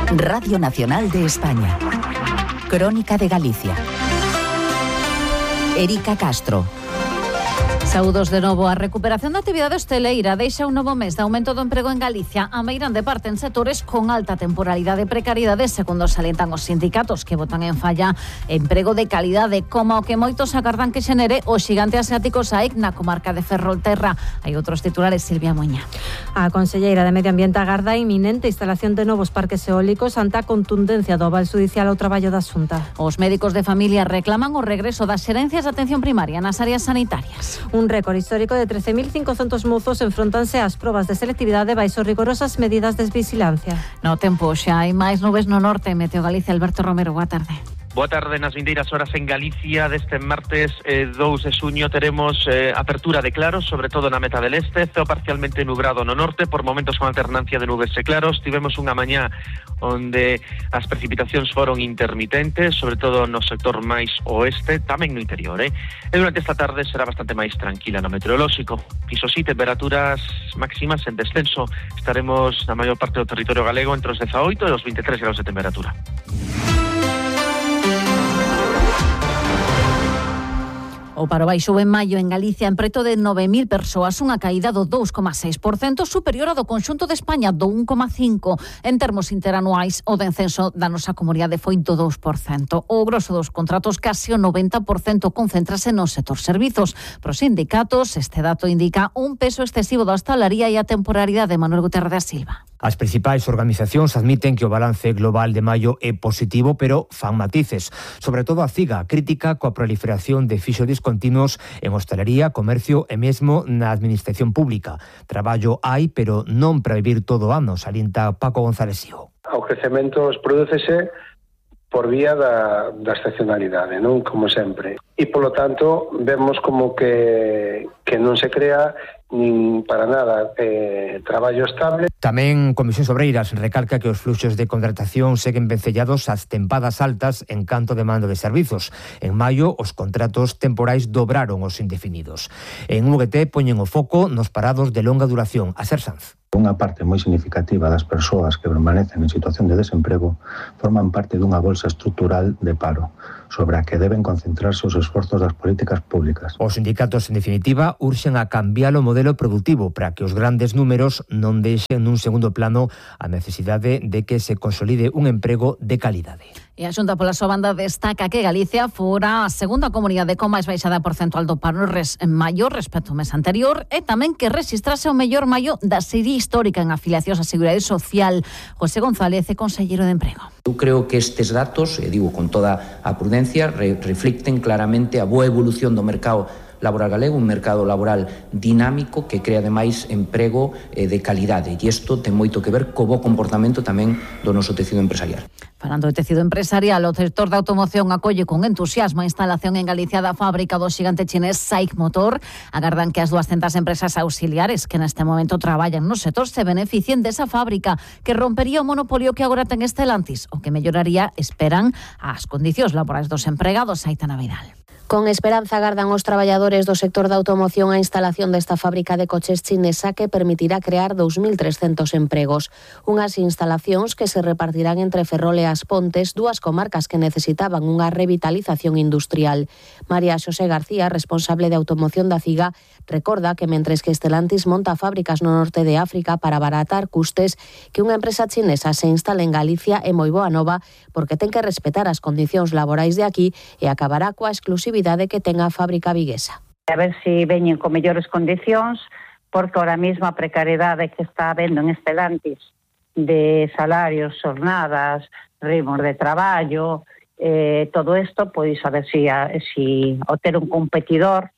Radio Nacional de España. Crónica de Galicia. Erika Castro. Saúdos de novo. A recuperación da actividade hosteleira deixa un novo mes de aumento do emprego en Galicia. A meiran de parte en sectores con alta temporalidade e precariedade, segundo salientan os sindicatos que botan en falla emprego de calidade, como o que moitos agardan que xenere o xigante asiático SAIC na comarca de Ferrolterra. Hai outros titulares, Silvia Moña. A conselleira de Medio Ambiente agarda a inminente instalación de novos parques eólicos ante a contundencia do aval judicial ao traballo da Xunta. Os médicos de familia reclaman o regreso das xerencias de atención primaria nas áreas sanitarias. Un récord histórico de 13.500 mozos enfrontanse ás probas de selectividade baixo rigorosas medidas de vigilancia. No tempo, xa hai máis nubes no norte. Meteo Galicia, Alberto Romero, boa tarde. Boa tarde. Nas vindeiras horas en Galicia deste martes 2 de xuño teremos apertura de claros, sobre todo na meta del este, ceo parcialmente nubrado no norte, por momentos con alternancia de nubes e claros. Tivemos unha mañá onde as precipitacións foron intermitentes, sobre todo no sector máis oeste, tamén no interior, E durante esta tarde será bastante máis tranquila no meteorolóxico. Iso sí, temperaturas máximas en descenso. Estaremos na maior parte do territorio galego entre os 18 e os 23 graus de temperatura. O paro baixou en maio en Galicia en preto de 9.000 persoas, unha caída do 2,6%, superior ao do conxunto de España, do 1,5%. En termos interanuais, o descenso da nosa comunidade foi do 2%. O grosso dos contratos, case o 90%, concéntrase no sector servizos. Para os sindicatos, este dato indica un peso excesivo da hostalaría e a temporalidade de Manuel Guterres da Silva. As principais organizacións admiten que o balance global de maio é positivo, pero fan matices. Sobre todo a CIGA, crítica coa proliferación de fixos discontinuos en hostalería, comercio e mesmo na administración pública. Traballo hai, pero non para vivir todo o ano, salienta Paco González Hijo. O crecemento prodúcese por vía da estacionalidade, non? Como sempre. E, polo tanto, vemos como que non se crea nin para nada traballo estable. Tamén Comisións Obreiras recalca que os fluxos de contratación seguen vencellados ás tempadas altas en canto de mando de servizos. En maio, os contratos temporais dobraron os indefinidos. En UGT poñen o foco nos parados de longa duración. A Ser Sanz. Unha parte moi significativa das persoas que permanecen en situación de desemprego forman parte dunha bolsa estrutural de paro, sobre a que deben concentrarse os esforzos das políticas públicas. Os sindicatos, en definitiva, urxen a cambiar o modelo productivo para que os grandes números non deixen nun segundo plano a necesidade de que se consolide un emprego de calidade. E a Xunta, pola súa banda, destaca que Galicia fora a segunda comunidade con máis baixada porcentual do paro en maio respecto ao mes anterior, e tamén que rexistrase o mellor maio da serie histórica en afiliacións á Seguridade Social. José González é conselleiro de Emprego. Eu creo que estes datos, e digo con toda a prudencia, reflicten claramente a boa evolución do mercado laboral galego, un mercado laboral dinámico que crea ademais emprego de calidade, e isto ten moito que ver co bo comportamento tamén do noso tecido empresarial. Falando de tecido empresarial, o sector da automoción acolle con entusiasmo a instalación en Galicia da fábrica do xigante chinés SAIC Motor. Agardan que as 200 empresas auxiliares que neste momento traballan no sector se beneficien desa fábrica, que rompería o monopolio que agora ten Stellantis, o que melloraría, esperan, as condicións laborais dos empregados. Aitana Vidal. Con esperanza agardan os traballadores do sector da automoción a instalación desta fábrica de coches chinesa que permitirá crear 2.300 empregos. Unhas instalacións que se repartirán entre Ferrol e As Pontes, dúas comarcas que necesitaban unha revitalización industrial. María Xosé García, responsable de automoción da CIGA, recorda que mentres que Stellantis monta fábricas no norte de África para abaratar custes, que unha empresa chinesa se instale en Galicia é moi boa nova porque ten que respetar as condicións laborais de aquí e acabará coa exclusividade que ten a fábrica viguesa. A ver se veñen con mellores condicións, porque ahora mesmo a precariedade que está habendo en Stellantis de salarios, jornadas, ritmos de traballo, todo isto, pois a ver se ao ter un competidor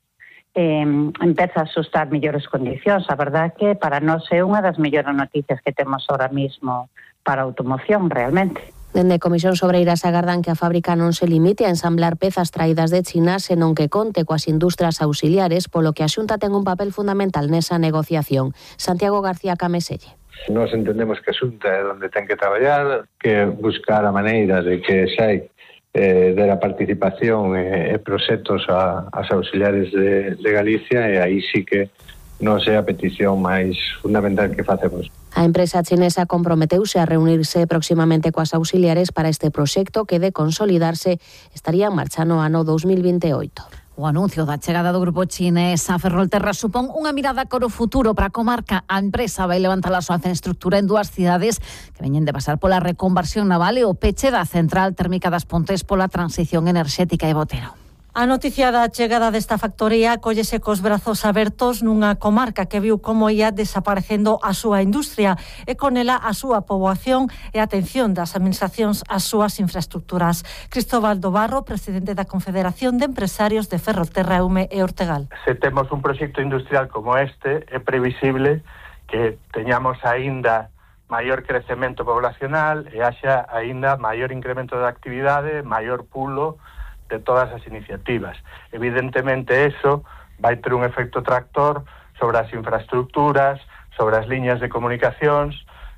empeza a sustar mellores condicións. A verdade que para nós é unha das mellores noticias que temos ahora mesmo para a automoción, realmente. Dende Comisións Obreiras agardan que a fábrica non se limite a ensamblar pezas traídas de China, senón que conte coas industrias auxiliares, polo que a Xunta ten un papel fundamental nesa negociación. Santiago García Cameselle. Nós entendemos que a Xunta é onde ten que traballar, que buscar a maneira de que SAIC dera participación e proxectos ás auxiliares de Galicia, e aí sí que non é a petición máis fundamental que facemos. A empresa chinesa comprometeuse a reunirse proximamente coas auxiliares para este proxecto que, de consolidarse, estaría en marcha no ano 2028. O anuncio da chegada do grupo chinés a Ferrolterra supón unha mirada cara ao futuro para a comarca. A empresa vai levantar a súa infraestructura en dúas cidades que veñen de pasar pola reconversión naval e o peche da central térmica das Pontes pola transición enerxética e Botero. A noticia da chegada desta factoría cóllese cos brazos abertos nunha comarca que viu como ia desaparecendo a súa industria e con ela a súa poboación e a atención das administracións ás súas infraestructuras. Cristóbal do Barro, presidente da Confederación de Empresarios de Ferrolterra, Eume e Ortegal. Se temos un proxecto industrial como este, é previsible que teñamos aínda maior crecemento poblacional e haxa aínda maior incremento de actividade, maior pulo de todas as iniciativas. Evidentemente, eso vai ter un efecto tractor sobre as infraestructuras, sobre as liñas de comunicacións,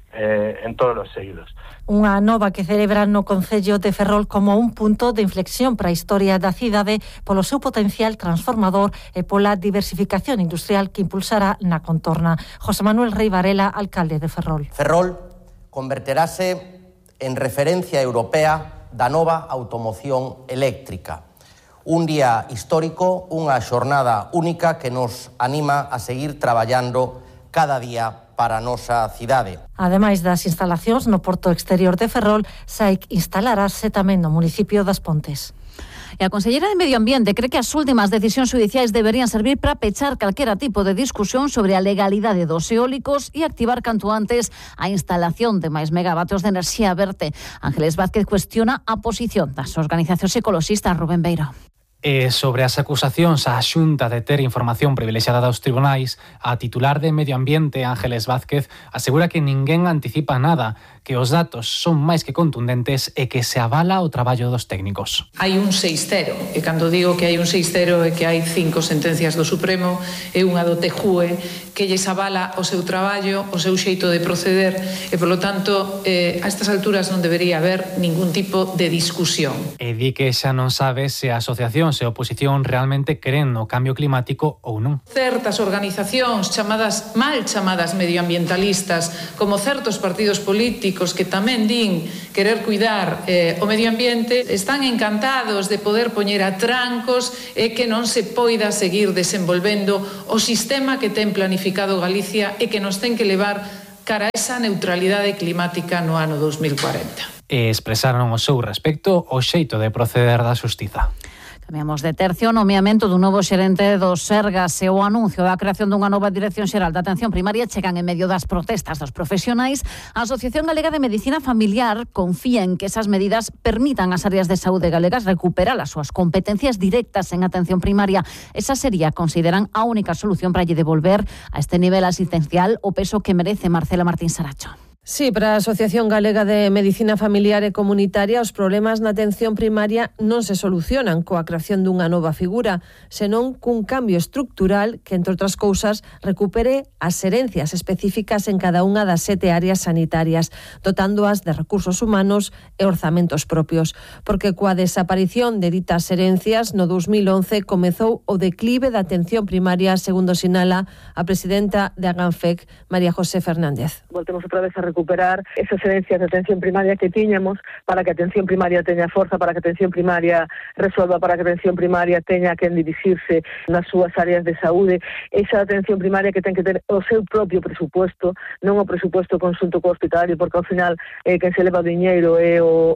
en todos os eidos. Unha nova que celebran no Concello de Ferrol como un punto de inflexión para a historia da cidade polo seu potencial transformador e pola diversificación industrial que impulsará na contorna. José Manuel Rey Varela, alcalde de Ferrol. Ferrol converterase en referencia europea da nova automoción eléctrica. Un día histórico, unha xornada única que nos anima a seguir traballando cada día para a nosa cidade. Ademais das instalacións no porto exterior de Ferrol, SAIC instalarase tamén no municipio das Pontes. E a Conselleira de Medio Ambiente cree que as últimas decisións xudiciais deberían servir para pechar calquera tipo de discusión sobre a legalidade dos eólicos e activar canto antes a instalación de máis megavatios de enerxía verde. Ángeles Vázquez cuestiona a posición das organizacións ecoloxistas. Rubén Beiro. E sobre as acusacións á Xunta de ter información privilexiada dos tribunais, a titular de Medio Ambiente, Ángeles Vázquez, asegura que ninguén anticipa nada, que os datos son máis que contundentes e que se avala o traballo dos técnicos. Hai un 6-0, e cando digo que hai un 6-0 é que hai 5 sentencias do Supremo e unha do TJUE que lles avala o seu traballo, o seu xeito de proceder e, polo tanto, a estas alturas non debería haber ningún tipo de discusión. E di que xa non sabe se a asociación e oposición realmente creen no cambio climático ou non. Certas organizacións mal chamadas medioambientalistas, como certos partidos políticos que tamén din querer cuidar o medio ambiente, están encantados de poder poñer a trancos e que non se poida seguir desenvolvendo o sistema que ten planificado Galicia e que nos ten que levar cara a esa neutralidade climática no ano 2040. E expresaron o seu respecto ao xeito de proceder da xustiza. Cambiamos de tercio, nomeamento dun novo xerente do Sergas e o anuncio da creación dunha nova Dirección Xeral da Atención Primaria chegan en medio das protestas dos profesionais. A Asociación Galega de Medicina Familiar confía en que esas medidas permitan ás áreas de saúde galegas recuperar as súas competencias directas en atención primaria. Esa sería, consideran, a única solución para lle devolver a este nivel asistencial o peso que merece. Marcela Martín Saracho. Sí, para a Asociación Galega de Medicina Familiar e Comunitaria os problemas na atención primaria non se solucionan coa creación dunha nova figura, senón cun cambio estructural que, entre outras cousas, recupere as herencias específicas en cada unha das 7 áreas sanitarias, dotándoas de recursos humanos e orzamentos propios. Porque coa desaparición de ditas herencias, no 2011 comezou o declive da atención primaria, segundo sinala a presidenta de Aganfec, María José Fernández. Voltemos outra vez a recuperar esas herencias de atención primaria que tiñamos para que a atención primaria teña forza, para que a atención primaria resolva, para que a atención primaria teña quen dirixirse nas súas áreas de saúde, esa atención primaria que ten que ter o seu propio presupuesto, non o presupuesto conxunto co hospitalario, porque ao final quen se leva o diñeiro é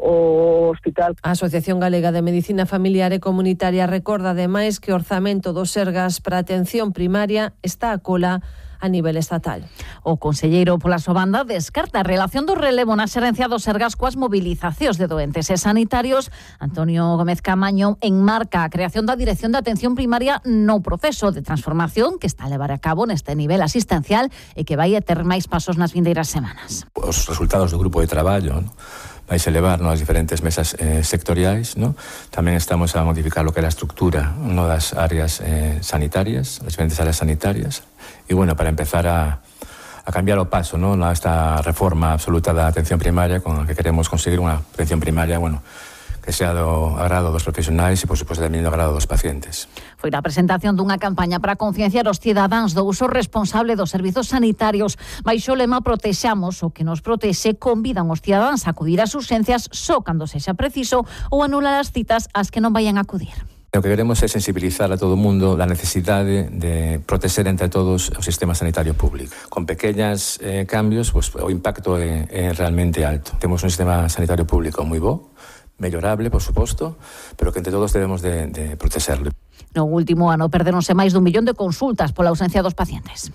o hospital. A Asociación Galega de Medicina Familiar e Comunitaria recorda ademais que o orzamento do Sergas para a atención primaria está a cola a nivel estatal. O conselleiro pola súa banda descarta a relación do relevo na xerencia do Sergas coas mobilizacións de doentes e sanitarios. Antonio Gómez Camaño enmarca a creación da Dirección de Atención Primaria no proceso de transformación que está a levar a cabo neste nivel asistencial e que vai a ter máis pasos nas vindeiras semanas. Os resultados do grupo de traballo, ¿no?, vais a elevar nas diferentes mesas sectoriais, ¿no? Tamén estamos a modificar lo que é a estructura, no, das áreas sanitarias, as diferentes áreas sanitarias. E, bueno, para empezar a cambiar o paso, ¿no?, esta reforma absoluta da atención primaria con a que queremos conseguir unha atención primaria, bueno, que sea do agrado dos profesionais e, por suposto, tamén do agrado dos pacientes. Foi a presentación dunha campaña para concienciar os cidadáns do uso responsable dos servizos sanitarios. Baixo o lema Protexamos o que nos protexe, convidan os cidadáns a acudir ás urxencias só cando sexa preciso ou anular as citas ás que non vayan a acudir. O que queremos é sensibilizar a todo o mundo da necesidade de proteger entre todos o sistema sanitario público. Con pequeños cambios, pues, o impacto é realmente alto. Temos un sistema sanitario público moi bo, mellorable, por suposto, pero que entre todos debemos de protegerlo. No último ano perderonse máis dun millón de consultas pola ausencia dos pacientes.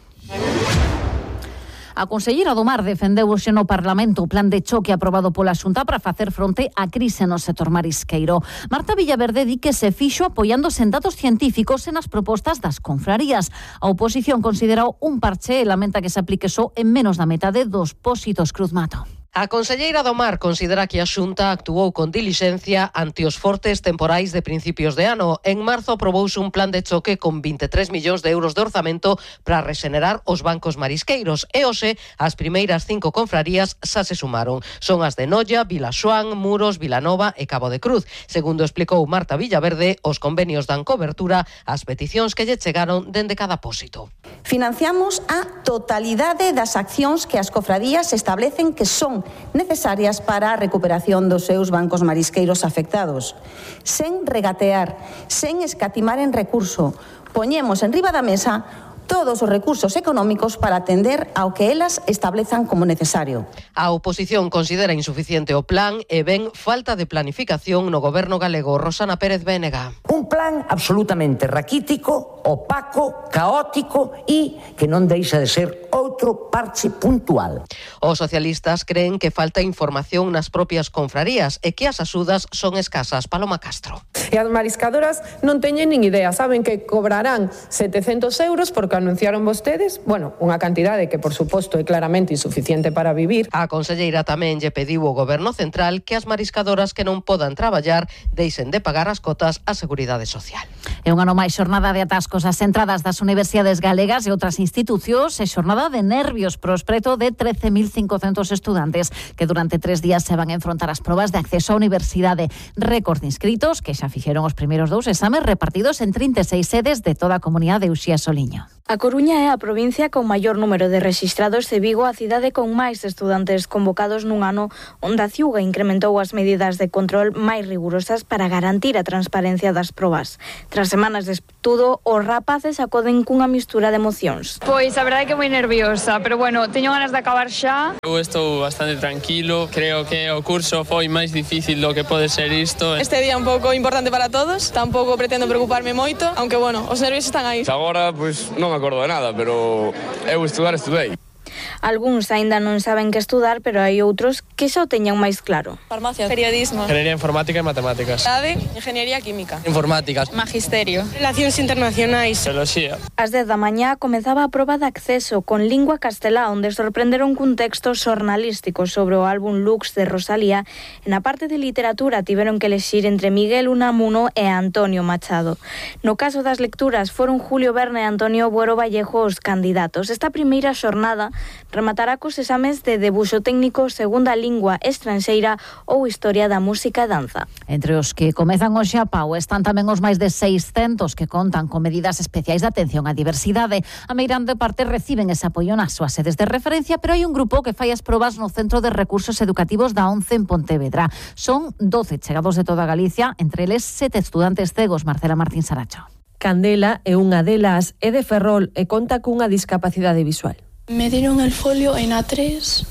A conselleira do Mar defendeu hoxe no Parlamento o plan de choque aprobado pola Xunta para facer fronte á crise no sector marisqueiro. Marta Villaverde di que se fixo apoiándose en datos científicos e nas propostas das confrarías. A oposición considerou un parche e lamenta que se aplique só en menos da metade dos pósitos Cruzmato. A conselleira do Mar considera que a Xunta actuou con dilixencia ante os fortes temporais de principios de ano. En marzo aprobouse un plan de choque con 23 millóns de euros de orzamento para rexenerar os bancos marisqueiros e hoxe as primeiras 5 confrarías xa se sumaron. Son as de Noia, Vilaxoán, Muros, Vilanova e Cabo de Cruz. Segundo explicou Marta Villaverde, os convenios dan cobertura ás peticións que lle chegaron dende cada pósito. Financiamos a totalidade das accións que as cofradías establecen que son necesarias para a recuperación dos seus bancos marisqueiros afectados. Sen regatear, sen escatimar en recurso, poñemos en riba da mesa todos os recursos económicos para atender ao que elas establezan como necesario. A oposición considera insuficiente o plan e ven falta de planificación no goberno galego. Rosana Pérez Bénega. Un plan absolutamente raquítico, opaco, caótico e que non deixa de ser outro parche puntual. Os socialistas creen que falta información nas propias confrarías e que as axudas son escasas. Paloma Castro. E as mariscadoras non teñen nin idea, saben que cobrarán 700 euros porque anunciaron vostedes, bueno, unha cantidade que por suposto é claramente insuficiente para vivir. A conselleira tamén lle pediu ao goberno central que as mariscadoras que non podan traballar deixen de pagar as cotas á Seguridade Social. É un ano máis xornada de atascos ás entradas das universidades galegas e outras institucións e xornada de nervios pros preto de 13.500 estudantes que durante 3 días se van a enfrontar as probas de acceso á universidade. Récord de inscritos que xa fixeron os primeiros 2 exames repartidos en 36 sedes de toda a comunidade de Uxía Soliño. A Coruña é a provincia con maior número de rexistrados e Vigo a cidade con máis estudantes convocados nun ano onde a Ciuga incrementou as medidas de control máis rigurosas para garantir a transparencia das probas. Tras semanas de estudo, os rapaces acoden cunha mistura de emocións. Pois a verdade é que moi nerviosa, pero bueno, teño ganas de acabar xa. Eu estou bastante tranquilo, creo que o curso foi máis difícil do que pode ser isto. Este día un pouco importante para todos, tampouco pretendo preocuparme moito, aunque bueno, os nervios están aí. Agora, pois, non me acordo de nada, pero eu estudei. Algúns aínda non saben que estudar, pero hai outros que xa o teñan máis claro. Farmacia, periodismo, Ingeniería informática e matemáticas. Ingeniería química, Informática, magisterio, relacións internacionais, Teoloxía. Ás 10 da mañá comezaba a proba de acceso con lingua castelá, onde sorprenderon cun texto xornalístico sobre o álbum Lux de Rosalía. E na parte de literatura tiveron que elexir entre Miguel Unamuno e Antonio Machado. No caso das lecturas foron Julio Verne e Antonio Buero Vallejo os candidatos. Esta primeira xornada rematará cos exames de debuxo técnico, segunda lingua estranxeira ou historia da música e danza. Entre os que comezan hoxe a pau están tamén os máis de 600 que contan con medidas especiais de atención á diversidade. A meirande parte reciben ese apoio nas súas sedes de referencia, pero hai un grupo que fai as probas no Centro de Recursos Educativos da ONCE en Pontevedra. Son 12 chegados de toda Galicia, entre eles 7 estudantes cegos. Marcela Martín Saracho. Candela é unha delas, é de Ferrol e conta cunha discapacidade visual. Me dieron el folio en A3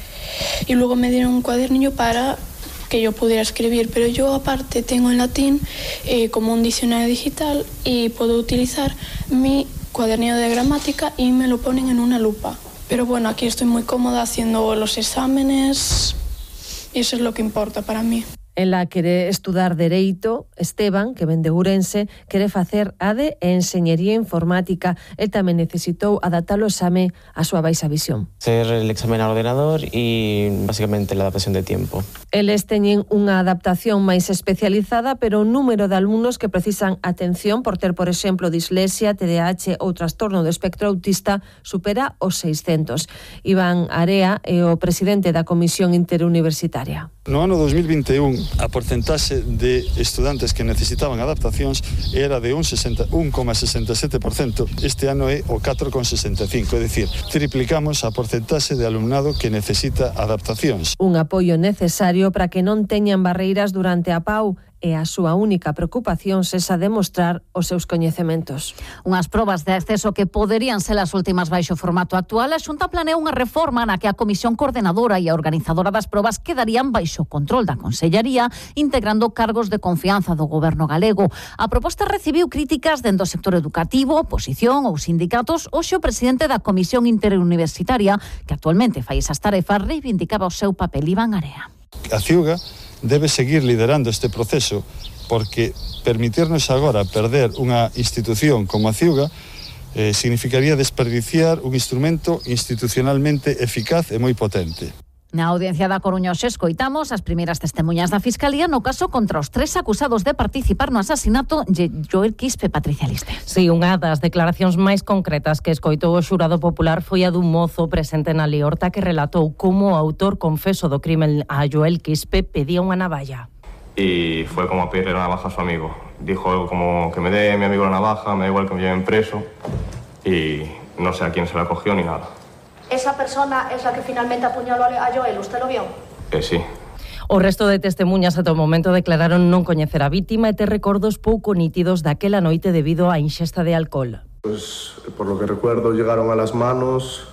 y luego me dieron un cuadernillo para que yo pudiera escribir, pero yo aparte tengo en latín como un diccionario digital y puedo utilizar mi cuadernillo de gramática y me lo ponen en una lupa. Pero bueno, aquí estoy muy cómoda haciendo los exámenes y eso es lo que importa para mí. Ela quere estudar Dereito. Esteban, que ven de Ourense, quere facer ADE e Enxeñería Informática. El tamén necesitou adaptar o exame a súa baixa visión. Hacer el examen al ordenador y básicamente la adaptación de tiempo. Eles teñen unha adaptación máis especializada, pero o número de alumnos que precisan atención por ter, por exemplo, dislexia, TDAH ou trastorno do espectro autista supera os 600. Iván Area é o presidente da Comisión Interuniversitaria. No ano 2021 a porcentaxe de estudantes que necesitaban adaptacións era de un 1,67%, este ano é o 4,65%, é dicir, triplicamos a porcentaxe de alumnado que necesita adaptacións. Un apoio necesario para que non teñan barreiras durante a PAU, e a súa única preocupación cesa demostrar os seus coñecementos. Unhas probas de acceso que poderían ser as últimas baixo formato actual. A Xunta planea unha reforma na que a Comisión Coordenadora e a organizadora das probas quedarían baixo control da Consellería, integrando cargos de confianza do Goberno galego. A proposta recibiu críticas dentro do sector educativo, oposición ou sindicatos. Hoxe o presidente da Comisión Interuniversitaria, que actualmente fai esas tarefas, reivindicaba o seu papel. Iván Area. A Ciuga debe seguir liderando este proceso, porque permitirnos agora perder unha institución como a Ciuga significaría desperdiciar un instrumento institucionalmente eficaz e moi potente. Na audiencia da Coruña hoxe escoitamos as primeiras testemunhas da Fiscalía no caso contra os 3 acusados de participar no asasinato de Joel Quispe. Patricia Liste. Si, unha das declaracións máis concretas que escoitou o xurado popular foi a dun mozo presente na liorta que relatou como o autor confeso do crimen a Joel Quispe pedía unha navalla. Y fue como a pedirle la navaja a su amigo. Dijo como que me dé mi amigo la navaja, me da igual que me lleven preso, y no sé a quién se la cogió ni nada. ¿Esa persona es la que finalmente apuñaló a Joel? ¿Usted lo vio? Sí. O resto de testemunhas ata o momento declararon non coñecer a vítima e ter recordos pouco nítidos daquela noite debido á ingesta de alcohol. Pues por lo que recuerdo llegaron a las manos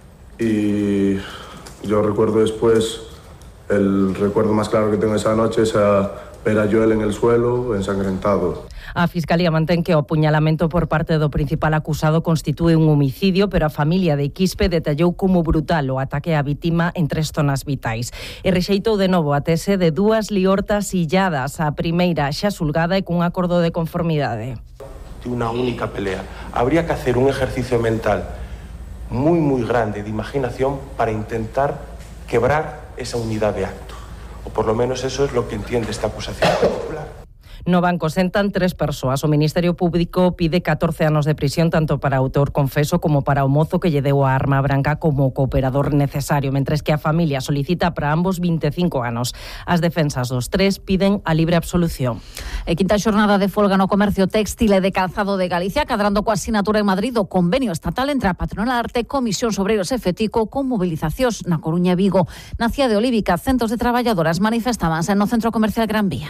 y yo recuerdo después, el recuerdo más claro que tengo esa noche es ver a Joel en el suelo ensangrentado. A Fiscalía mantén que o apuñalamento por parte do principal acusado constitúe un homicidio, pero a familia de Quispe detallou como brutal o ataque á vítima en 3 zonas vitais. E rexeitou de novo a tese de 2 liortas illadas, a primeira xa xulgada e cun acordo de conformidade. De una única pelea. Habría que hacer un ejercicio mental muy grande de imaginación para intentar quebrar esa unidad de acto. O por lo menos eso es lo que entiende esta acusación popular. No banco sentan 3 persoas. O Ministerio Público pide 14 anos de prisión tanto para o autor confeso como para o mozo que lle deu a arma branca como cooperador necesario, mentres que a familia solicita para ambos 25 anos. As defensas dos 3 piden a libre absolución. E quinta xornada de folga no comercio téxtil e de calzado de Galicia, cadrando coa asinatura en Madrid do convenio estatal entre a Patronal Arte, Comisión Obreiros e FETICO, con mobilizacións na Coruña e Vigo. Na Cía de Olívica, centos de traballadoras manifestábanse no Centro Comercial Gran Vía.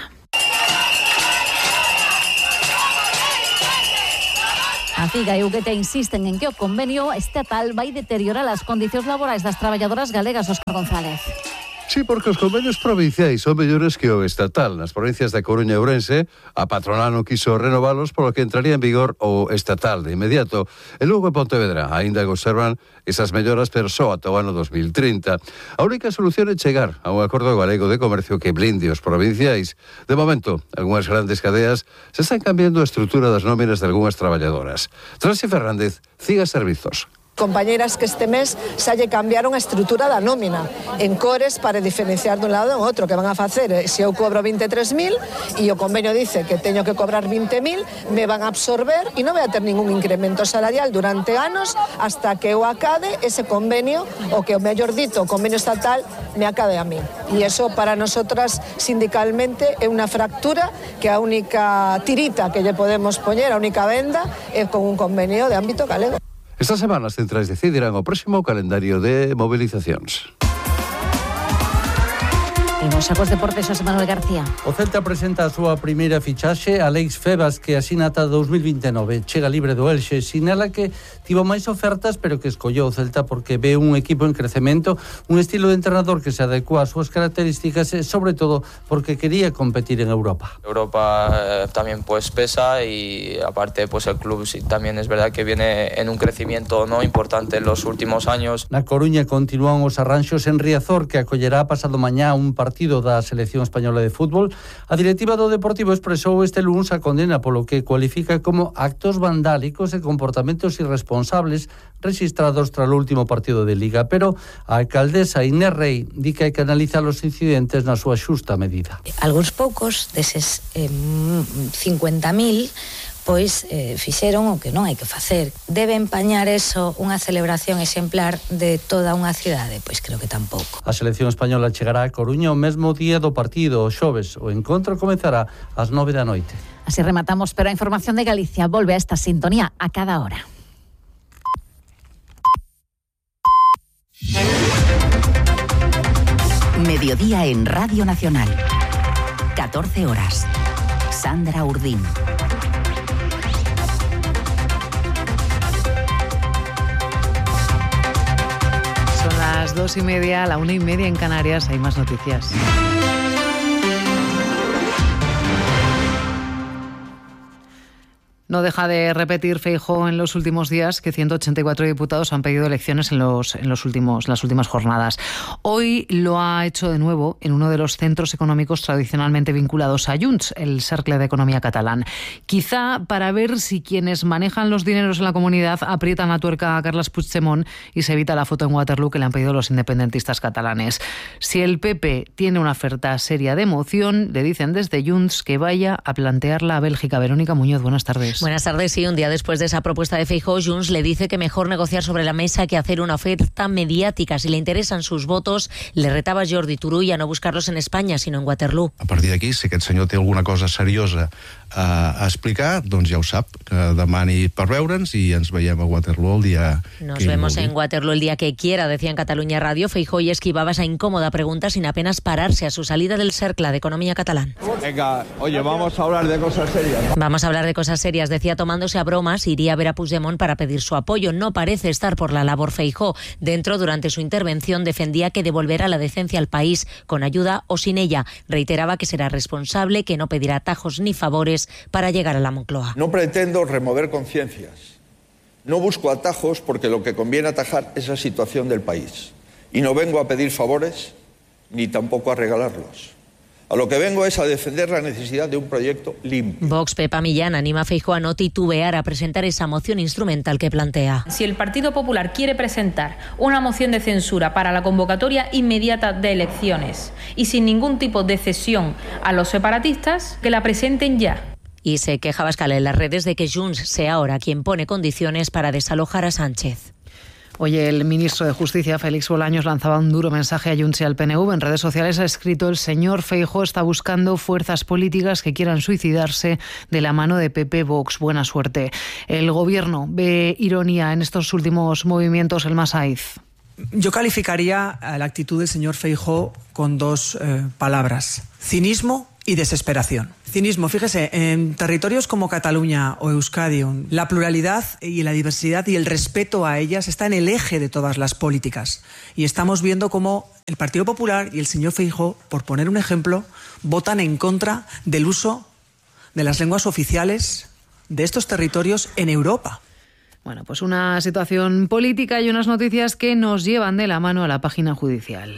A CIGA e UGT insisten en que o convenio estatal vai deteriorar as condicións laborais das traballadoras galegas. Óscar González. Sí, porque os convenios provinciais son mellores que o estatal. Nas provincias de Coruña e Ourense, a patronal non quiso renovalos, polo que entraría en vigor o estatal de inmediato. E Lugo e Pontevedra aínda conservan esas melloras, pero só ata o ano 2030. A única solución é chegar a un acordo galego de comercio que blinde os provinciais. De momento, algunhas grandes cadeas se están cambiando a estrutura das nóminas de algunhas traballadoras. Transi Fernández, CIGA Servizos. Compañeras que este mes xa lle cambiaron a estrutura da nómina en cores para diferenciar dun lado e outro, que van a facer, se eu cobro 23.000 e o convenio dice que teño que cobrar 20.000, me van a absorber e non vai a ter ningún incremento salarial durante anos hasta que eu acade ese convenio, o que o mellor dito, o convenio estatal me acade a mí. E iso para nosotras sindicalmente é unha fractura que a única tirita que lle podemos poñer, a única venda, é con un convenio de ámbito galego. Estas semanas centrais decidirán o próximo calendario de movilizacións. Imos a cos deportes, José Manuel García. O Celta presenta a súa primeira fichaxe, Alex Febas, que asina ata 2029. Chega libre do Elxe, sinala que tivo máis ofertas, pero que escolleu o Celta porque ve un equipo en crecemento, un estilo de entrenador que se adecua ás súas características e, sobre todo, porque quería competir en Europa. Europa también pues pesa y aparte pues el club sí, también es verdad que viene en un crecimiento no importante en los últimos años. Na Coruña continúan os arranxos en Riazor, que acollerá pasado mañá un partido da selección española de fútbol. A directiva do Deportivo expresou este lunes a condena polo que cualifica como actos vandálicos e comportamentos irresponsables registrados tras o último partido de Liga, pero a alcaldesa Inés Rey di que hai que analizar os incidentes na súa xusta medida. Algúns poucos deses 50.000 pois fixeron o que non hai que facer. Debe empañar eso unha celebración exemplar de toda unha cidade? Pois creo que tampouco. A selección española chegará a Coruña o mesmo día do partido, o xoves. O encontro comezará ás 9 da noite. Así rematamos, pero a información de Galicia volve a esta sintonía a cada hora. Mediodía en Radio Nacional. 14 horas. Sandra Urdín. Son las 2:30, la 1:30 en Canarias. Hay más noticias. No deja de repetir Feijóo en los últimos días que 184 diputados han pedido elecciones en las últimas jornadas. Hoy lo ha hecho de nuevo en uno de los centros económicos tradicionalmente vinculados a Junts, el Cercle de Economía catalán. Quizá para ver si quienes manejan los dineros en la comunidad aprietan la tuerca a Carles Puigdemont y se evita la foto en Waterloo que le han pedido los independentistas catalanes. Si el PP tiene una oferta seria de moción, le dicen desde Junts que vaya a plantearla a Bélgica. Verónica Muñoz, buenas tardes. Buenas tardes. Sí, un día después de esa propuesta de Feijóo, Junts le dice que mejor negociar sobre la mesa que hacer una oferta mediática. Si le interesan sus votos, le retaba Jordi Turull a no buscarlos en España, sino en Waterloo. A partir d'aquí, si aquest senyor té alguna cosa seriosa a explicar, doncs ja ho sap, que demani per veure'ns i ens veiem a Waterloo el día Nos vemos en Waterloo el día que quiera, decía en Cataluña Radio. Feijóo y esquivaba esa incómoda pregunta sin apenas pararse a su salida del Cercle de Economía catalán. Venga, oye, vamos a hablar de cosas serias. Vamos a hablar de cosas serias, decía tomándose a bromas, iría a ver a Puigdemont para pedir su apoyo. No parece estar por la labor Feijóo. Durante su intervención, defendía que devolverá la decencia al país, con ayuda o sin ella. Reiteraba que será responsable, que no pedirá atajos ni favores para llegar a la Moncloa. No pretendo remover conciencias. No busco atajos porque lo que conviene atajar es la situación del país. Y no vengo a pedir favores ni tampoco a regalarlos. A lo que vengo es a defender la necesidad de un proyecto limpio. Vox, Pepa Millán, anima a Feijóo a no titubear a presentar esa moción instrumental que plantea. Si el Partido Popular quiere presentar una moción de censura para la convocatoria inmediata de elecciones y sin ningún tipo de cesión a los separatistas, que la presenten ya. Y se queja Abascal en las redes de que Junts sea ahora quien pone condiciones para desalojar a Sánchez. Oye, el ministro de Justicia, Félix Bolaños, lanzaba un duro mensaje a Junts y al PNV. En redes sociales ha escrito: el señor Feijóo está buscando fuerzas políticas que quieran suicidarse de la mano de PP Vox. Buena suerte. El gobierno ve ironía en estos últimos movimientos. El Masaiz. Yo calificaría la actitud del señor Feijóo con dos palabras: cinismo y desesperación. Cinismo, fíjese, en territorios como Cataluña o Euskadi, la pluralidad y la diversidad y el respeto a ellas está en el eje de todas las políticas. Y estamos viendo cómo el Partido Popular y el señor Feijóo, por poner un ejemplo, votan en contra del uso de las lenguas oficiales de estos territorios en Europa. Bueno, pues una situación política y unas noticias que nos llevan de la mano a la página judicial.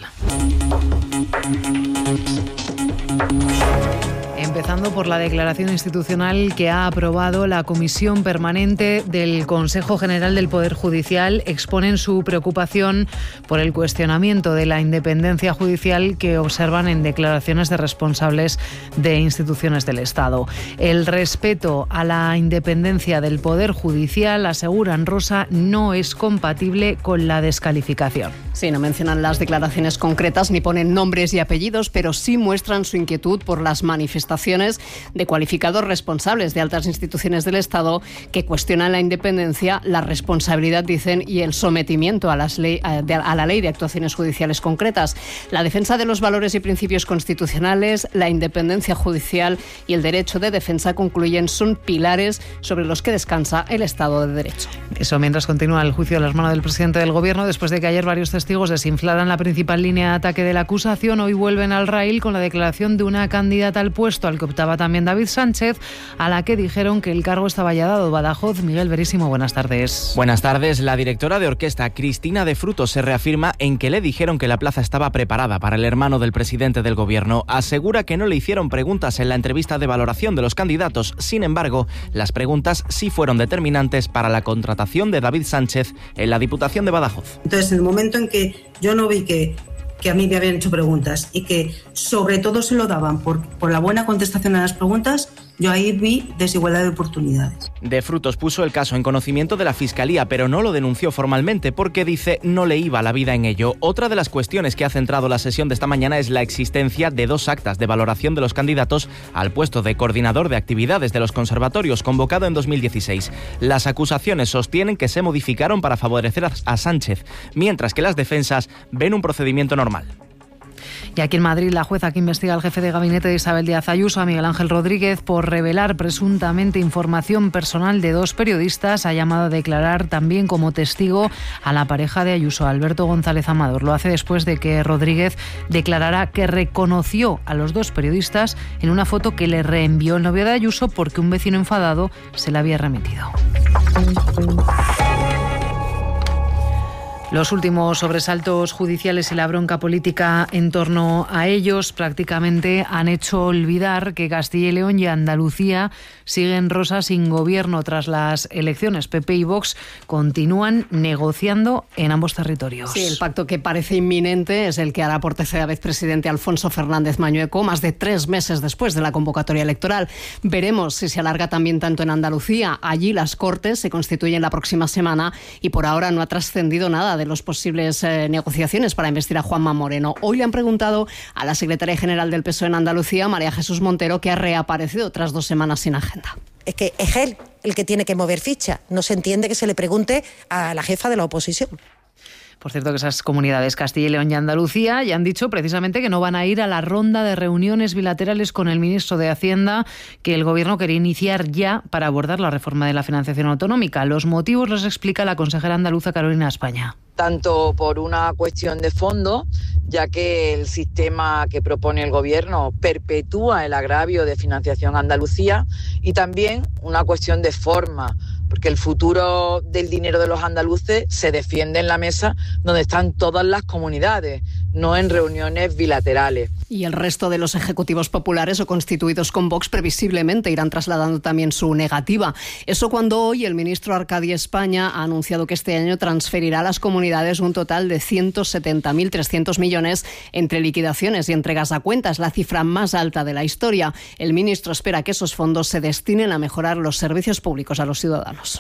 Empezando por la declaración institucional que ha aprobado la Comisión Permanente del Consejo General del Poder Judicial. Exponen su preocupación por el cuestionamiento de la independencia judicial que observan en declaraciones de responsables de instituciones del Estado. El respeto a la independencia del Poder Judicial, aseguran, Rosa, no es compatible con la descalificación. Sí, no mencionan las declaraciones concretas ni ponen nombres y apellidos, pero sí muestran su inquietud por las manifestaciones de cualificados responsables de altas instituciones del Estado que cuestionan la independencia, la responsabilidad, dicen, y el sometimiento a la ley de actuaciones judiciales concretas. La defensa de los valores y principios constitucionales, la independencia judicial y el derecho de defensa, concluyen, son pilares sobre los que descansa el Estado de Derecho. Eso mientras continúa el juicio de las manos del presidente del Gobierno, después de que ayer varios testigos desinflaran la principal línea de ataque de la acusación. Hoy vuelven al raíl con la declaración de una candidata al puesto al que optaba también David Sánchez, a la que dijeron que el cargo estaba ya dado. Badajoz, Miguel Verísimo, buenas tardes. Buenas tardes. La directora de orquesta, Cristina de Frutos, se reafirma en que le dijeron que la plaza estaba preparada para el hermano del presidente del Gobierno. Asegura que no le hicieron preguntas en la entrevista de valoración de los candidatos. Sin embargo, las preguntas sí fueron determinantes para la contratación de David Sánchez en la Diputación de Badajoz. Entonces, en el momento en que yo no vi que a mí me habían hecho preguntas y que sobre todo se lo daban por la buena contestación a las preguntas, Yo ahí vi desigualdad de oportunidades. De Frutos puso el caso en conocimiento de la Fiscalía, pero no lo denunció formalmente porque dice no le iba la vida en ello. Otra de las cuestiones que ha centrado la sesión de esta mañana es la existencia de 2 actas de valoración de los candidatos al puesto de coordinador de actividades de los conservatorios convocado en 2016. Las acusaciones sostienen que se modificaron para favorecer a Sánchez, mientras que las defensas ven un procedimiento normal. Y aquí en Madrid, la jueza que investiga al jefe de gabinete de Isabel Díaz Ayuso, a Miguel Ángel Rodríguez, por revelar presuntamente información personal de 2 periodistas, ha llamado a declarar también como testigo a la pareja de Ayuso, Alberto González Amador. Lo hace después de que Rodríguez declarara que reconoció a los 2 periodistas en una foto que le reenvió el novio de Ayuso porque un vecino enfadado se la había remitido. Los últimos sobresaltos judiciales y la bronca política en torno a ellos prácticamente han hecho olvidar que Castilla y León y Andalucía siguen rosas sin gobierno tras las elecciones. PP y Vox continúan negociando en ambos territorios. Sí, el pacto que parece inminente es el que hará por tercera vez presidente Alfonso Fernández Mañueco, más de 3 meses después de la convocatoria electoral. Veremos si se alarga también tanto en Andalucía. Allí las Cortes se constituyen la próxima semana y por ahora no ha trascendido nada de los posibles negociaciones para investir a Juanma Moreno. Hoy le han preguntado a la secretaria general del PSOE en Andalucía, María Jesús Montero, que ha reaparecido tras 2 semanas sin agenda. Es que es él el que tiene que mover ficha. No se entiende que se le pregunte a la jefa de la oposición. Por cierto, que esas comunidades, Castilla y León y Andalucía, ya han dicho precisamente que no van a ir a la ronda de reuniones bilaterales con el ministro de Hacienda que el Gobierno quería iniciar ya para abordar la reforma de la financiación autonómica. Los motivos los explica la consejera andaluza Carolina España. Tanto por una cuestión de fondo, ya que el sistema que propone el Gobierno perpetúa el agravio de financiación a Andalucía, y también una cuestión de forma, porque el futuro del dinero de los andaluces se defiende en la mesa donde están todas las comunidades, no en reuniones bilaterales. Y el resto de los ejecutivos populares o constituidos con Vox previsiblemente irán trasladando también su negativa. Eso cuando hoy el ministro Arcadi España ha anunciado que este año transferirá a las comunidades un total de 170.300 millones entre liquidaciones y entregas a cuentas, la cifra más alta de la historia. El ministro espera que esos fondos se destinen a mejorar los servicios públicos a los ciudadanos.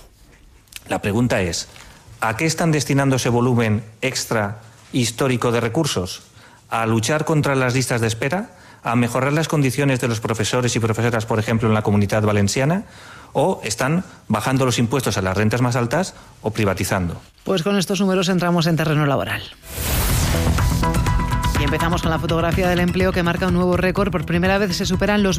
La pregunta es, ¿a qué están destinando ese volumen extra histórico de recursos? ¿A luchar contra las listas de espera? ¿A mejorar las condiciones de los profesores y profesoras, por ejemplo, en la Comunidad Valenciana? ¿O están bajando los impuestos a las rentas más altas o privatizando? Pues con estos números entramos en terreno laboral. Y empezamos con la fotografía del empleo que marca un nuevo récord. Por primera vez se superan los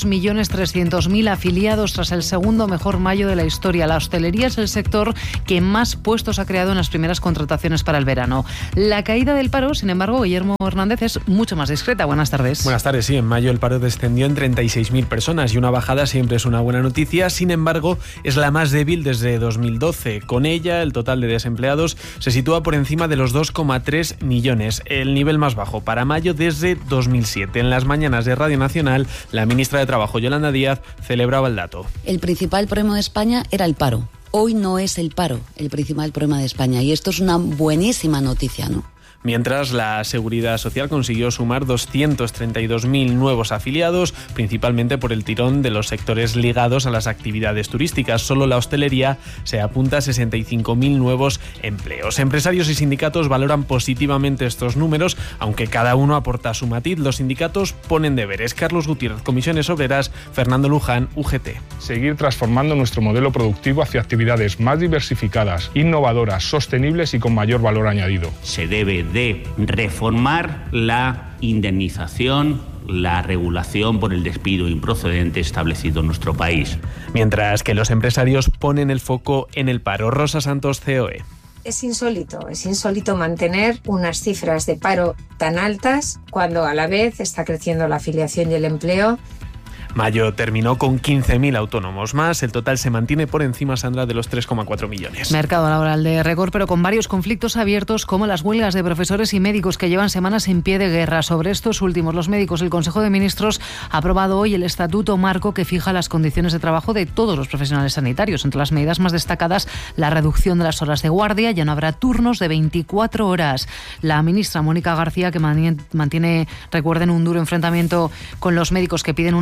22.300.000 afiliados tras el segundo mejor mayo de la historia. La hostelería es el sector que más puestos ha creado en las primeras contrataciones para el verano. La caída del paro, sin embargo, Guillermo Hernández, es mucho más discreta. Buenas tardes. Buenas tardes, sí. En mayo el paro descendió en 36.000 personas y una bajada siempre es una buena noticia. Sin embargo, es la más débil desde 2012. Con ella, el total de desempleados se sitúa por encima de los 2,3 millones, el nivel más bajo para mayo desde 2007. En las mañanas de Radio Nacional, la ministra de Trabajo, Yolanda Díaz, celebraba el dato. El principal problema de España era el paro. Hoy no es el paro el principal problema de España y esto es una buenísima noticia, ¿no? Mientras la Seguridad Social consiguió sumar 232.000 nuevos afiliados, principalmente por el tirón de los sectores ligados a las actividades turísticas. Solo la hostelería se apunta a 65.000 nuevos empleos. Empresarios y sindicatos valoran positivamente estos números, aunque cada uno aporta su matiz. Los sindicatos ponen deberes. Carlos Gutiérrez, Comisiones Obreras, Fernando Luján, UGT. Seguir transformando nuestro modelo productivo hacia actividades más diversificadas, innovadoras, sostenibles y con mayor valor añadido. Se debe de reformar la indemnización, la regulación por el despido improcedente establecido en nuestro país. Mientras que los empresarios ponen el foco en el paro. Rosa Santos, COE. Es insólito mantener unas cifras de paro tan altas cuando a la vez está creciendo la afiliación y el empleo. Mayo terminó con 15.000 autónomos más. El total se mantiene por encima, Sandra, de los 3,4 millones. Mercado laboral de récord, pero con varios conflictos abiertos, como las huelgas de profesores y médicos que llevan semanas en pie de guerra. Sobre estos últimos, los médicos, el Consejo de Ministros ha aprobado hoy el Estatuto Marco que fija las condiciones de trabajo de todos los profesionales sanitarios. Entre las medidas más destacadas, la reducción de las horas de guardia. Ya no habrá turnos de 24 horas. La ministra Mónica García, que mantiene, recuerden, un duro enfrentamiento con los médicos que piden una regulación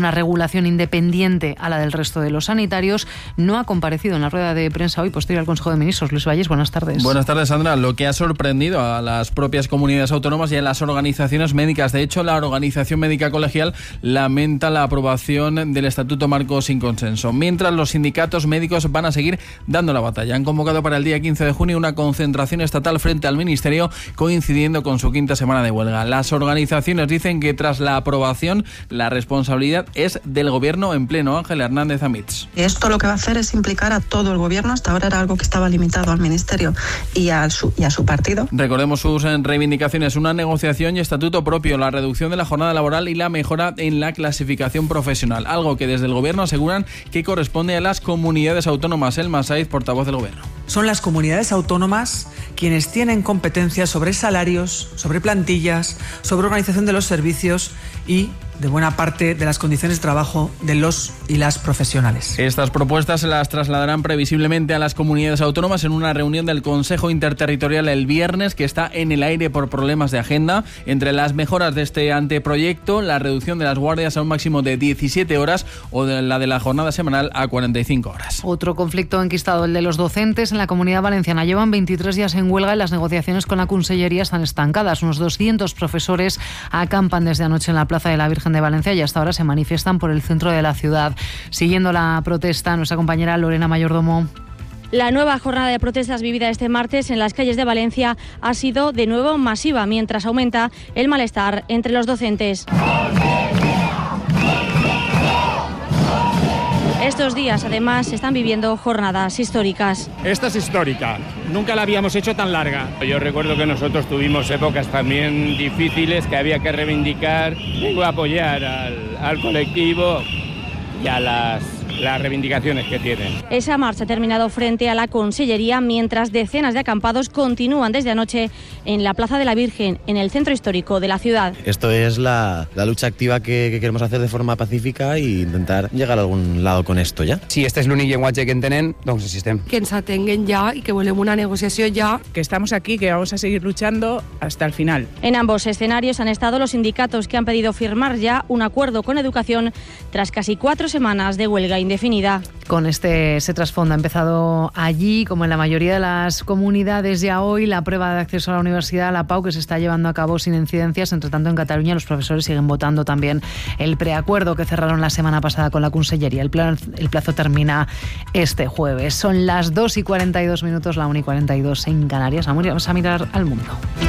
regulación independiente a la del resto de los sanitarios, no ha comparecido en la rueda de prensa hoy posterior al Consejo de Ministros. Luis Valles, buenas tardes. Buenas tardes, Sandra. Lo que ha sorprendido a las propias comunidades autónomas y a las organizaciones médicas. De hecho, la Organización Médica Colegial lamenta la aprobación del Estatuto Marco sin consenso, mientras los sindicatos médicos van a seguir dando la batalla. Han convocado para el día 15 de junio una concentración estatal frente al Ministerio, coincidiendo con su quinta semana de huelga. Las organizaciones dicen que tras la aprobación, la responsabilidad es del Gobierno en pleno. Ángela Hernández Amits. Esto lo que va a hacer es implicar a todo el Gobierno. Hasta ahora era algo que estaba limitado al Ministerio y a su partido. Recordemos sus reivindicaciones: una negociación y estatuto propio, la reducción de la jornada laboral y la mejora en la clasificación profesional, algo que desde el Gobierno aseguran que corresponde a las comunidades autónomas. Elma Saiz, portavoz del Gobierno. Son las comunidades autónomas quienes tienen competencias sobre salarios, sobre plantillas, sobre organización de los servicios y de buena parte de las condiciones de trabajo de los y las profesionales. Estas propuestas se las trasladarán previsiblemente a las comunidades autónomas en una reunión del Consejo Interterritorial el viernes, que está en el aire por problemas de agenda. Entre las mejoras de este anteproyecto, la reducción de las guardias a un máximo de 17 horas o la de la jornada semanal a 45 horas. Otro conflicto enquistado, el de los docentes en la Comunidad Valenciana. Llevan 23 días en huelga y las negociaciones con la Consellería están estancadas. Unos 200 profesores acampan desde anoche en la Plaza de la Virgen de Valencia y hasta ahora se manifiestan por el centro de la ciudad. Siguiendo la protesta, nuestra compañera Lorena Mayordomo. La nueva jornada de protestas vivida este martes en las calles de Valencia ha sido de nuevo masiva, mientras aumenta el malestar entre los docentes. Estos días, además, se están viviendo jornadas históricas. Esta es histórica. Nunca la habíamos hecho tan larga. Yo recuerdo que nosotros tuvimos épocas también difíciles que había que reivindicar, apoyar al colectivo y a las reivindicaciones que tienen. Esa marcha ha terminado frente a la Consellería, mientras decenas de acampados continúan desde anoche en la Plaza de la Virgen, en el centro histórico de la ciudad. Esto es la lucha activa que queremos hacer de forma pacífica e intentar llegar a algun lado con esto ja. Si este és l'únic llenguatge que entenen, doncs així estem. Que ens atenguen ja i que volem una negociació ja. Que estamos aquí, que vamos a seguir luchando hasta el final. En ambos escenarios han estado los sindicatos, que han pedido firmar ya un acuerdo con Educación tras casi 4 semanas de huelga indefinida. Con ese trasfondo ha empezado allí, como en la mayoría de las comunidades ya hoy, la prueba de acceso a la universidad, la PAU, que se está llevando a cabo sin incidencias. Entre tanto, en Cataluña los profesores siguen votando también el preacuerdo que cerraron la semana pasada con la Consellería. El plazo termina este jueves. Son las 2:42, la 1:42 en Canarias. Vamos a mirar al mundo.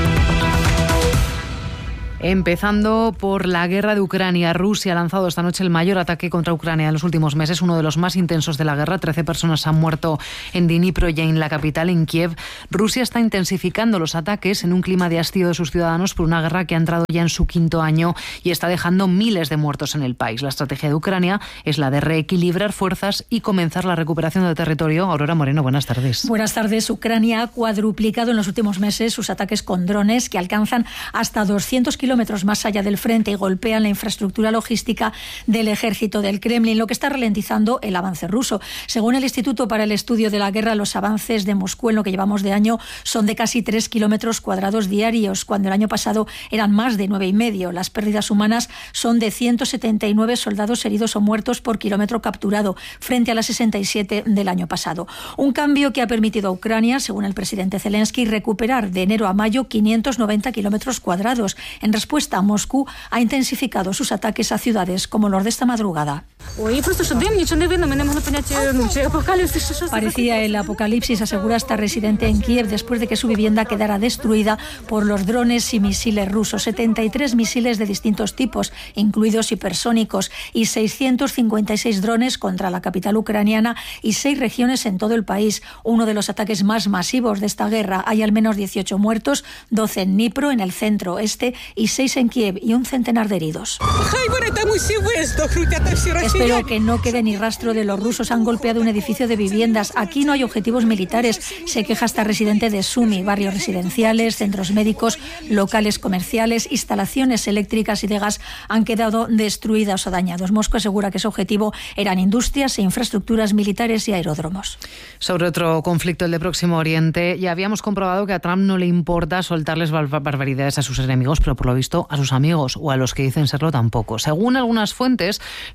Empezando por la guerra de Ucrania. Rusia ha lanzado esta noche el mayor ataque contra Ucrania en los últimos meses, uno de los más intensos de la guerra. 13 personas han muerto en Dnipro y en la capital, en Kiev. Rusia está intensificando los ataques en un clima de hastío de sus ciudadanos por una guerra que ha entrado ya en su 5º año y está dejando miles de muertos en el país. La estrategia de Ucrania es la de reequilibrar fuerzas y comenzar la recuperación del territorio. Aurora Moreno, buenas tardes. Buenas tardes. Ucrania ha cuadruplicado en los últimos meses sus ataques con drones, que alcanzan hasta 200 kilómetros más allá del frente y golpean la infraestructura logística del ejército del Kremlin, lo que está ralentizando el avance ruso. Según el Instituto para el Estudio de la Guerra, los avances de Moscú en lo que llevamos de año son de casi 3 kilómetros cuadrados diarios, cuando el año pasado eran más de 9,5. Las pérdidas humanas son de 179 soldados heridos o muertos por kilómetro capturado, frente a las 67 del año pasado. Un cambio que ha permitido a Ucrania, según el presidente Zelensky, recuperar de enero a mayo 590 kilómetros cuadrados. En respuesta, Moscú ha intensificado sus ataques a ciudades como los de esta madrugada. Parecía el apocalipsis, asegura esta residente en Kiev, después de que su vivienda quedara destruida por los drones y misiles rusos. 73 misiles de distintos tipos, incluidos hipersónicos, y 656 drones contra la capital ucraniana y 6 regiones en todo el país. Uno de los ataques más masivos de esta guerra. Hay al menos 18 muertos, 12 en Dnipro, en el centro este, y 6 en Kiev, y un centenar de heridos. Espero que no quede ni rastro de los rusos. Han golpeado un edificio de viviendas. Aquí no hay objetivos militares, se queja esta residente de Sumy. Barrios residenciales, centros médicos, locales comerciales, instalaciones eléctricas y de gas han quedado destruidas o dañados. Moscú asegura que su objetivo eran industrias e infraestructuras militares y aeródromos. Sobre otro conflicto, el de Próximo Oriente, ya habíamos comprobado que a Trump no le importa soltarles barbaridades a sus enemigos, pero por lo visto a sus amigos o a los que dicen serlo tampoco. Según algunas fuentes, los ex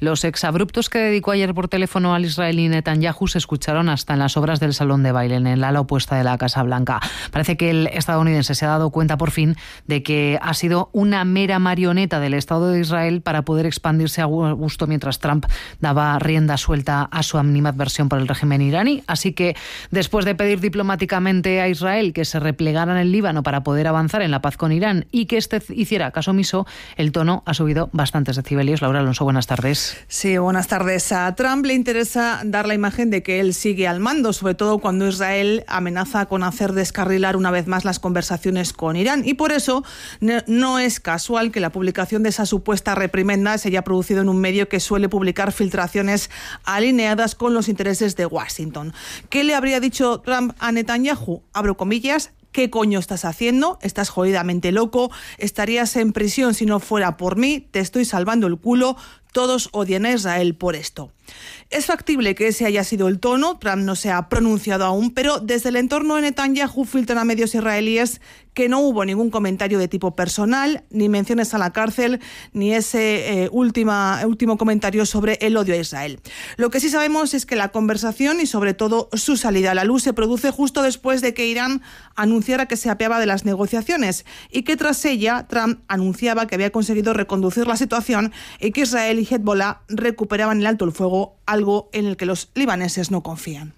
exabruptos que dedicó ayer por teléfono al israelí Netanyahu se escucharon hasta en las obras del salón de baile, en el ala opuesta de la Casa Blanca. Parece que el estadounidense se ha dado cuenta por fin de que ha sido una mera marioneta del Estado de Israel para poder expandirse a gusto mientras Trump daba rienda suelta a su animadversión por el régimen iraní. Así que, después de pedir diplomáticamente a Israel que se replegara en el Líbano para poder avanzar en la paz con Irán y que éste hiciera caso omiso, el tono ha subido bastantes decibelios. Laura Alonso, buenas tardes. Sí, buenas tardes. A Trump le interesa dar la imagen de que él sigue al mando, sobre todo cuando Israel amenaza con hacer descarrilar una vez más las conversaciones con Irán. Y por eso no es casual que la publicación de esa supuesta reprimenda se haya producido en un medio que suele publicar filtraciones alineadas con los intereses de Washington. ¿Qué le habría dicho Trump a Netanyahu? Abro comillas. ¿Qué coño estás haciendo? Estás jodidamente loco. Estarías en prisión si no fuera por mí. Te estoy salvando el culo. Todos odian a Israel por esto. Es factible que ese haya sido el tono. Trump no se ha pronunciado aún, pero desde el entorno de Netanyahu filtran a medios israelíes que no hubo ningún comentario de tipo personal, ni menciones a la cárcel, ni ese último comentario sobre el odio a Israel. Lo que sí sabemos es que la conversación y sobre todo su salida a la luz se produce justo después de que Irán anunciara que se apeaba de las negociaciones y que tras ella Trump anunciaba que había conseguido reconducir la situación y que Israel y Hezbollah recuperaban el alto el fuego, algo en el que los libaneses no confían.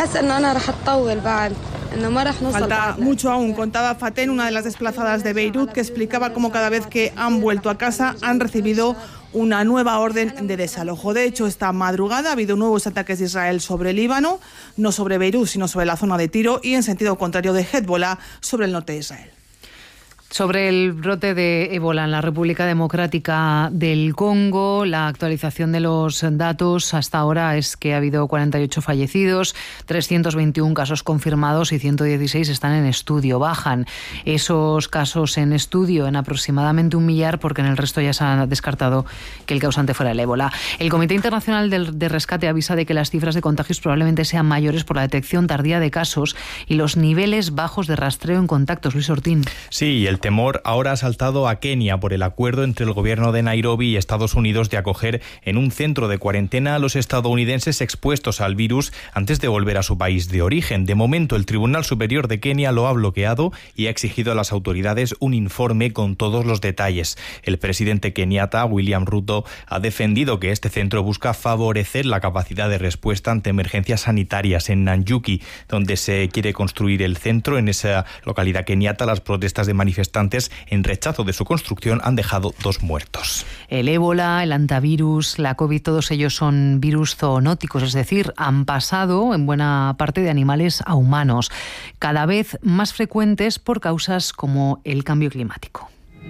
Falta mucho aún, contaba Faten, una de las desplazadas de Beirut, que explicaba cómo cada vez que han vuelto a casa han recibido una nueva orden de desalojo. De hecho, esta madrugada ha habido nuevos ataques de Israel sobre el Líbano, no sobre Beirut, sino sobre la zona de Tiro, y en sentido contrario de Hezbollah sobre el norte de Israel. Sobre el brote de ébola en la República Democrática del Congo, la actualización de los datos hasta ahora es que ha habido 48 fallecidos, 321 casos confirmados y 116 están en estudio. Bajan esos casos en estudio en aproximadamente 1 millar porque en el resto ya se ha descartado que el causante fuera el ébola. El Comité Internacional de Rescate avisa de que las cifras de contagios probablemente sean mayores por la detección tardía de casos y los niveles bajos de rastreo en contactos. Luis Ortín. Sí, el temor ahora ha saltado a Kenia por el acuerdo entre el gobierno de Nairobi y Estados Unidos de acoger en un centro de cuarentena a los estadounidenses expuestos al virus antes de volver a su país de origen. De momento, el Tribunal Superior de Kenia lo ha bloqueado y ha exigido a las autoridades un informe con todos los detalles. El presidente keniata, William Ruto, ha defendido que este centro busca favorecer la capacidad de respuesta ante emergencias sanitarias en Nanyuki, donde se quiere construir el centro. En esa localidad keniata, las protestas de manifestantes en rechazo de su construcción han dejado 2 muertos. El ébola, el antivirus, la COVID, todos ellos son virus zoonóticos, es decir, han pasado en buena parte de animales a humanos, cada vez más frecuentes por causas como el cambio climático.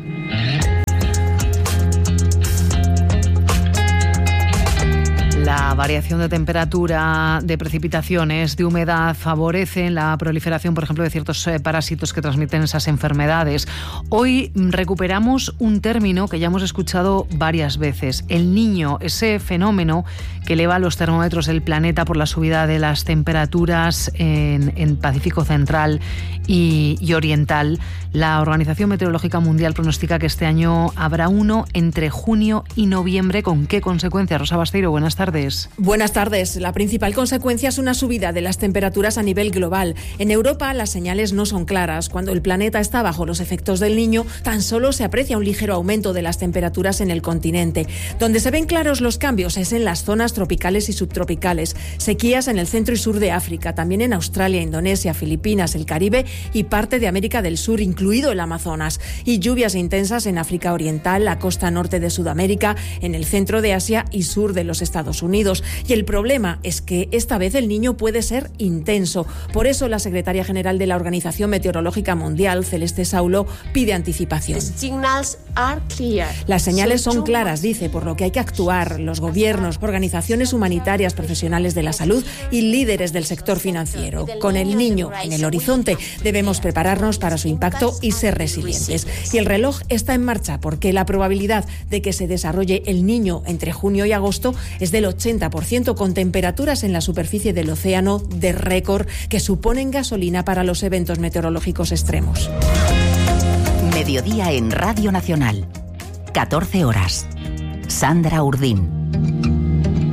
La variación de temperatura, de precipitaciones, de humedad favorecen la proliferación, por ejemplo, de ciertos parásitos que transmiten esas enfermedades. Hoy recuperamos un término que ya hemos escuchado varias veces, el Niño, ese fenómeno que eleva los termómetros del planeta por la subida de las temperaturas en Pacífico Central y Oriental. La Organización Meteorológica Mundial pronostica que este año habrá uno entre junio y noviembre. ¿Con qué consecuencias? Rosa Basteiro, buenas tardes. Buenas tardes. La principal consecuencia es una subida de las temperaturas a nivel global. En Europa las señales no son claras. Cuando el planeta está bajo los efectos del Niño, tan solo se aprecia un ligero aumento de las temperaturas en el continente. Donde se ven claros los cambios es en las zonas tropicales y subtropicales. Sequías en el centro y sur de África, también en Australia, Indonesia, Filipinas, el Caribe y parte de América del Sur, incluido el Amazonas. Y lluvias intensas en África Oriental, la costa norte de Sudamérica, en el centro de Asia y sur de los Estados Unidos. Y el problema es que esta vez el Niño puede ser intenso. Por eso la secretaria general de la Organización Meteorológica Mundial, Celeste Saulo, pide anticipación. Las señales son claras, dice, por lo que hay que actuar. Los gobiernos, organizaciones humanitarias, profesionales de la salud y líderes del sector financiero. Con el Niño en el horizonte, debemos prepararnos para su impacto y ser resilientes. Y el reloj está en marcha porque la probabilidad de que se desarrolle el Niño entre junio y agosto es del 80%, con temperaturas en la superficie del océano de récord que suponen gasolina para los eventos meteorológicos extremos. Mediodía en Radio Nacional. 14 horas. Sandra Urdín.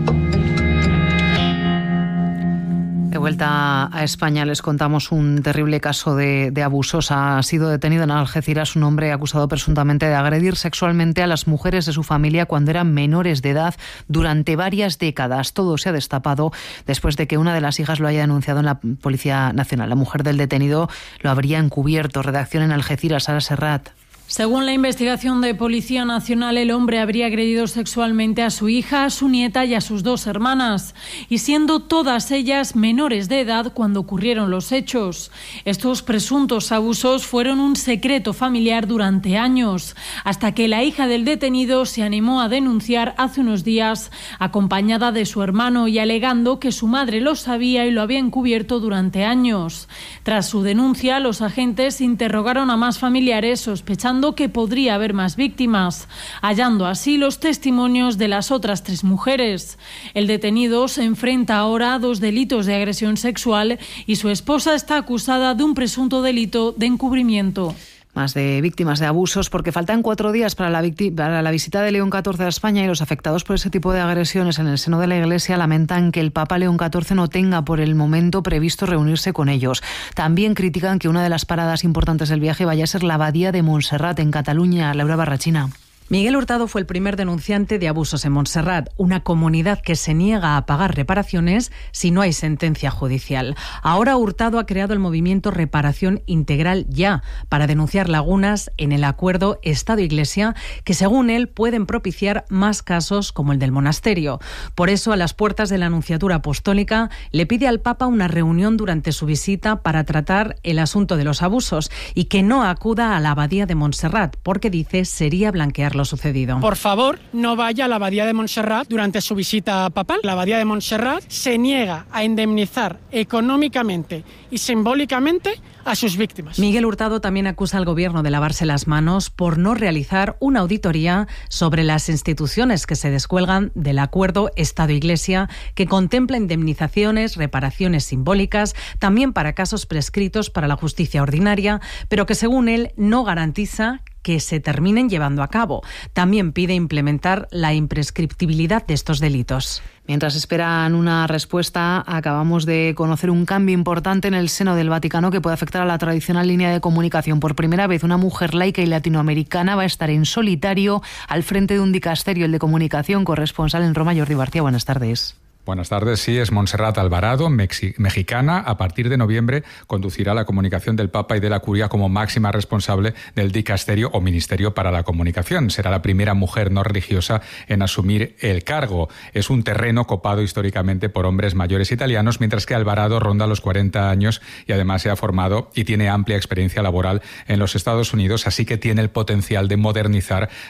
De vuelta a España les contamos un terrible caso de abusos. Ha sido detenido en Algeciras un hombre acusado presuntamente de agredir sexualmente a las mujeres de su familia cuando eran menores de edad durante varias décadas. Todo se ha destapado después de que una de las hijas lo haya denunciado en la Policía Nacional. La mujer del detenido lo habría encubierto. Redacción en Algeciras, Sara Serrat. Según la investigación de Policía Nacional, el hombre habría agredido sexualmente a su hija, a su nieta y a sus 2 hermanas, y siendo todas ellas menores de edad cuando ocurrieron los hechos. Estos presuntos abusos fueron un secreto familiar durante años, hasta que la hija del detenido se animó a denunciar hace unos días, acompañada de su hermano y alegando que su madre lo sabía y lo había encubierto durante años. Tras su denuncia, los agentes interrogaron a más familiares sospechando que podría haber más víctimas, hallando así los testimonios de las otras 3 mujeres. El detenido se enfrenta ahora a 2 delitos de agresión sexual y su esposa está acusada de un presunto delito de encubrimiento. Más de víctimas de abusos, porque faltan 4 días para la visita de León XIV a España, y los afectados por ese tipo de agresiones en el seno de la Iglesia lamentan que el Papa León XIV no tenga por el momento previsto reunirse con ellos. También critican que una de las paradas importantes del viaje vaya a ser la abadía de Montserrat, en Cataluña. Laura Barrachina. Miguel Hurtado fue el primer denunciante de abusos en Montserrat, una comunidad que se niega a pagar reparaciones si no hay sentencia judicial. Ahora Hurtado ha creado el movimiento Reparación Integral Ya, para denunciar lagunas en el acuerdo Estado-Iglesia que, según él, pueden propiciar más casos como el del monasterio. Por eso, a las puertas de la Nunciatura Apostólica, le pide al Papa una reunión durante su visita para tratar el asunto de los abusos y que no acuda a la abadía de Montserrat, porque dice sería blanquear lo sucedido. Por favor, no vaya a la abadía de Montserrat durante su visita papal. La abadía de Montserrat se niega a indemnizar económicamente y simbólicamente a sus víctimas. Miguel Hurtado también acusa al gobierno de lavarse las manos por no realizar una auditoría sobre las instituciones que se descuelgan del acuerdo Estado-Iglesia, que contempla indemnizaciones, reparaciones simbólicas, también para casos prescritos para la justicia ordinaria, pero que, según él, no garantiza que se terminen llevando a cabo. También pide implementar la imprescriptibilidad de estos delitos. Mientras esperan una respuesta, acabamos de conocer un cambio importante en el seno del Vaticano que puede afectar a la tradicional línea de comunicación. Por primera vez, una mujer laica y latinoamericana va a estar en solitario al frente de un dicasterio, el de comunicación. Corresponsal en Roma, Jordi García. Buenas tardes. Buenas tardes, sí, es Montserrat Alvarado, mexicana. A partir de noviembre conducirá la comunicación del Papa y de la Curia como máxima responsable del dicasterio o ministerio para la comunicación. Será la primera mujer no religiosa en asumir el cargo. Es un terreno copado históricamente por hombres mayores italianos, mientras que Alvarado ronda los 40 años y además se ha formado y tiene amplia experiencia laboral en los Estados Unidos, así que tiene el potencial de modernizar